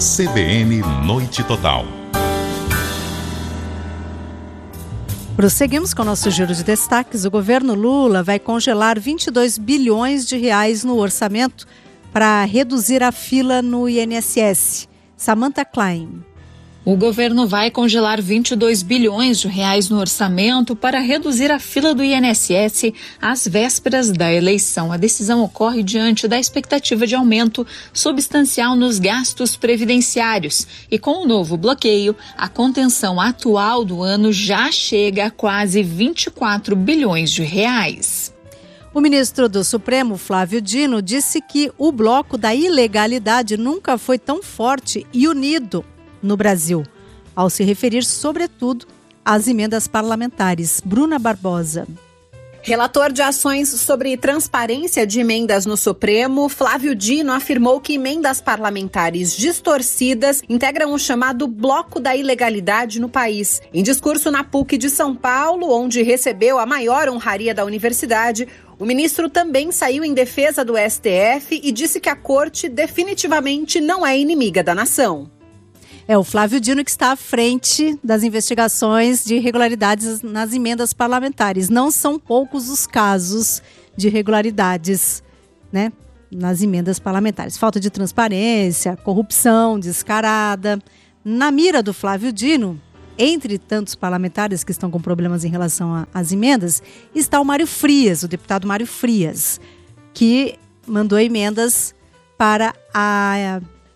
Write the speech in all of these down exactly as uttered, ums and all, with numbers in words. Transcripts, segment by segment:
C B N Noite Total. Prosseguimos com o nosso giro de destaques. O governo Lula vai congelar vinte e dois bilhões de reais no orçamento para reduzir a fila no I N S S. Samantha Klein. O governo vai congelar vinte e dois bilhões de reais no orçamento para reduzir a fila do I N S S às vésperas da eleição. A decisão ocorre diante da expectativa de aumento substancial nos gastos previdenciários. E com o novo bloqueio, a contenção atual do ano já chega a quase vinte e quatro bilhões de reais. O ministro do Supremo, Flávio Dino, disse que o bloco da ilegalidade nunca foi tão forte e unido no Brasil, ao se referir, sobretudo, às emendas parlamentares. Bruna Barbosa. Relator de ações sobre transparência de emendas no Supremo, Flávio Dino afirmou que emendas parlamentares distorcidas integram o chamado bloco da ilegalidade no país. Em discurso na P U C de São Paulo, onde recebeu a maior honraria da universidade, o ministro também saiu em defesa do S T F e disse que a corte definitivamente não é inimiga da nação. É o Flávio Dino que está à frente das investigações de irregularidades nas emendas parlamentares. Não são poucos os casos de irregularidades, né, nas emendas parlamentares. Falta de transparência, corrupção descarada. Na mira do Flávio Dino, entre tantos parlamentares que estão com problemas em relação às emendas, está o Mário Frias, o deputado Mário Frias, que mandou emendas para a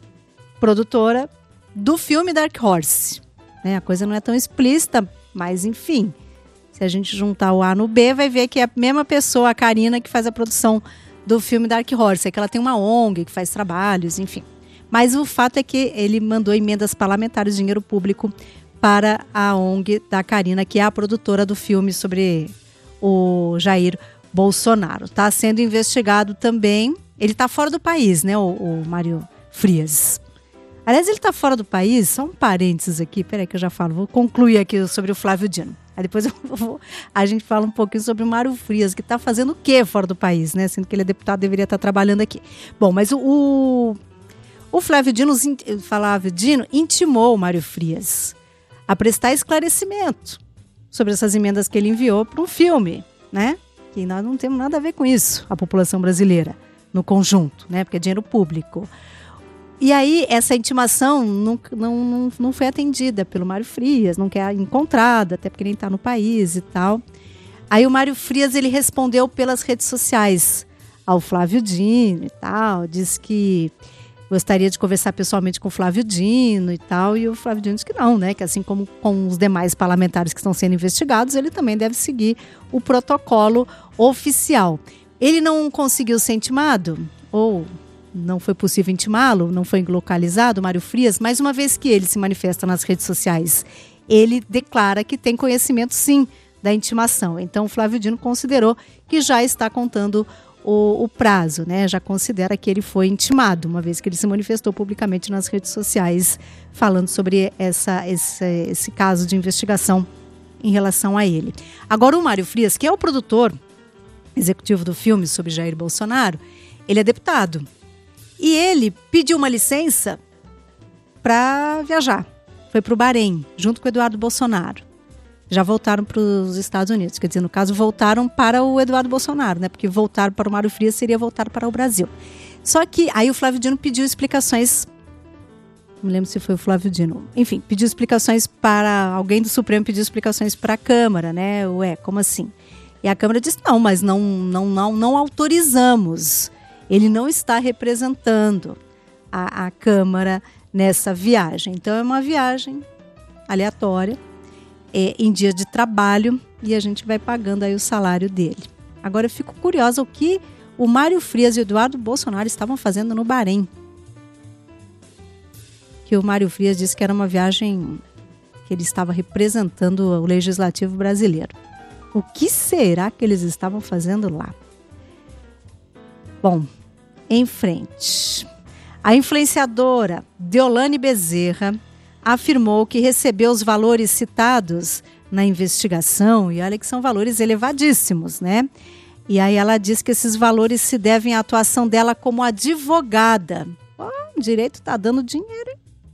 produtora do filme Dark Horse. Né? A coisa não é tão explícita, mas enfim, se a gente juntar o A no B, vai ver que é a mesma pessoa, a Karina, que faz a produção do filme Dark Horse, é que ela tem uma O N G que faz trabalhos, enfim. Mas o fato é que ele mandou emendas parlamentares, dinheiro público, para a O N G da Karina, que é a produtora do filme sobre o Jair Bolsonaro. Está sendo investigado também, ele está fora do país, né, o, o Mário Frias. Aliás, ele está fora do país, só um parênteses aqui, peraí que eu já falo, vou concluir aqui sobre o Flávio Dino. Aí depois eu vou, a gente fala um pouquinho sobre o Mário Frias, que está fazendo o quê fora do país, né? Sendo que ele é deputado, deveria estar trabalhando aqui. Bom, mas o, o, o Flávio Dino, Flávio Dino intimou o Mário Frias a prestar esclarecimento sobre essas emendas que ele enviou para um filme, né? Que nós não temos nada a ver com isso, a população brasileira, no conjunto, né? Porque é dinheiro público. E aí, essa intimação não, não, não, não foi atendida pelo Mário Frias, não quer encontrada, até porque nem está no país e tal. Aí o Mário Frias, ele respondeu pelas redes sociais ao Flávio Dino e tal, disse que gostaria de conversar pessoalmente com o Flávio Dino e tal, e o Flávio Dino disse que não, né, que assim como com os demais parlamentares que estão sendo investigados, ele também deve seguir o protocolo oficial. Ele não conseguiu ser intimado, ou não foi possível intimá-lo, não foi localizado, Mário Frias, mas uma vez que ele se manifesta nas redes sociais, ele declara que tem conhecimento, sim, da intimação. Então, o Flávio Dino considerou que já está contando o, o prazo, né? Já considera que ele foi intimado, uma vez que ele se manifestou publicamente nas redes sociais, falando sobre essa, esse, esse caso de investigação em relação a ele. Agora, o Mário Frias, que é o produtor executivo do filme sobre Jair Bolsonaro, ele é deputado. E ele pediu uma licença para viajar. Foi para o Bahrein, junto com o Eduardo Bolsonaro. Já voltaram para os Estados Unidos. Quer dizer, no caso, voltaram para o Eduardo Bolsonaro, né? Porque voltar para o Mário Frias seria voltar para o Brasil. Só que aí o Flávio Dino pediu explicações. Não me lembro se foi o Flávio Dino. Enfim, pediu explicações para... Alguém do Supremo pediu explicações para a Câmara, né? Ué, como assim? E a Câmara disse, não, mas não, não, não, não autorizamos. Ele não está representando a, a Câmara nessa viagem. Então, é uma viagem aleatória, é, em dia de trabalho, e a gente vai pagando aí o salário dele. Agora, eu fico curiosa o que o Mário Frias e o Eduardo Bolsonaro estavam fazendo no Bahrein. Que o Mário Frias disse que era uma viagem que ele estava representando o Legislativo brasileiro. O que será que eles estavam fazendo lá? Bom, em frente. A influenciadora Deolane Bezerra afirmou que recebeu os valores citados na investigação, e olha que são valores elevadíssimos, né? E aí ela diz que esses valores se devem à atuação dela como advogada. Oh, o direito está dando dinheiro, hein?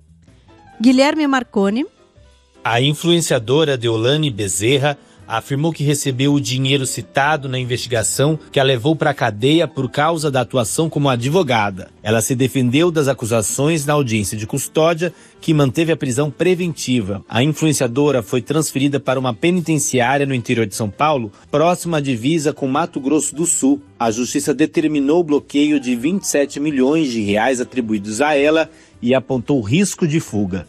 Guilherme Marconi. A influenciadora Deolane Bezerra afirmou que recebeu o dinheiro citado na investigação que a levou para a cadeia por causa da atuação como advogada. Ela se defendeu das acusações na audiência de custódia, que manteve a prisão preventiva. A influenciadora foi transferida para uma penitenciária no interior de São Paulo, próxima à divisa com Mato Grosso do Sul. A justiça determinou o bloqueio de vinte e sete milhões de reais atribuídos a ela e apontou risco de fuga.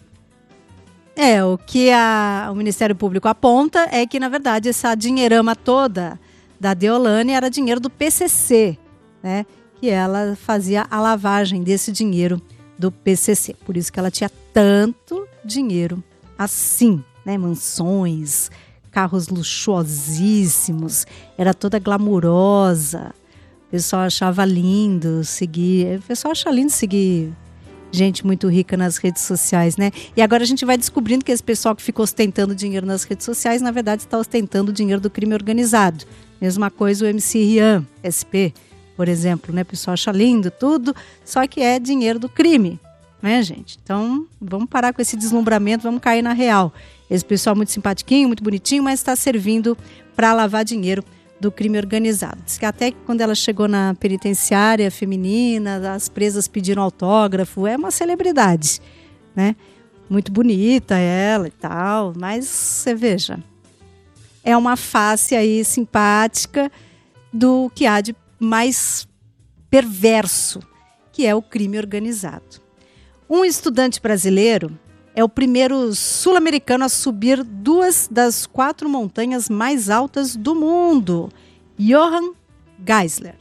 É, o que a, o Ministério Público aponta é que, na verdade, essa dinheirama toda da Deolane era dinheiro do P C C, né? Que ela fazia a lavagem desse dinheiro do P C C. Por isso que ela tinha tanto dinheiro assim, né? Mansões, carros luxuosíssimos, era toda glamurosa. O pessoal achava lindo seguir, o pessoal acha lindo seguir gente muito rica nas redes sociais, né? E agora a gente vai descobrindo que esse pessoal que fica ostentando dinheiro nas redes sociais, na verdade está ostentando o dinheiro do crime organizado. Mesma coisa o M C Rian, S P, por exemplo, né? O pessoal acha lindo tudo, só que é dinheiro do crime, né, gente? Então, vamos parar com esse deslumbramento, vamos cair na real. Esse pessoal muito simpatiquinho, muito bonitinho, mas está servindo para lavar dinheiro do crime organizado. Diz que até quando ela chegou na penitenciária feminina, as presas pediram autógrafo, é uma celebridade, né? Muito bonita ela e tal, mas você veja, é uma face aí simpática do que há de mais perverso, que é o crime organizado. Um estudante brasileiro é o primeiro sul-americano a subir duas das quatro montanhas mais altas do mundo. Johan Geisler.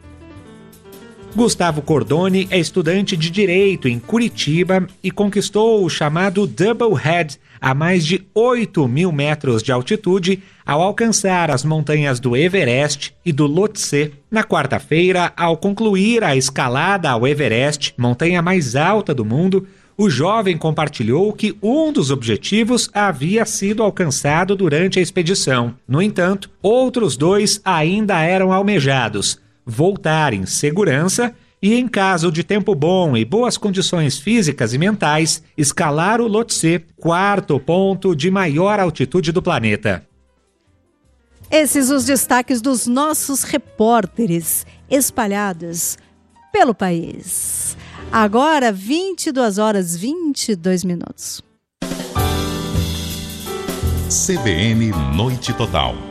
Gustavo Cordoni é estudante de Direito em Curitiba e conquistou o chamado Double Head a mais de oito mil metros de altitude ao alcançar as montanhas do Everest e do Lhotse. Na quarta-feira, ao concluir a escalada ao Everest, montanha mais alta do mundo, o jovem compartilhou que um dos objetivos havia sido alcançado durante a expedição. No entanto, outros dois ainda eram almejados: voltar em segurança e, em caso de tempo bom e boas condições físicas e mentais, escalar o Lhotse, quarto ponto de maior altitude do planeta. Esses os destaques dos nossos repórteres espalhados pelo país. Agora, vinte e duas horas e vinte e dois minutos. C B N Noite Total.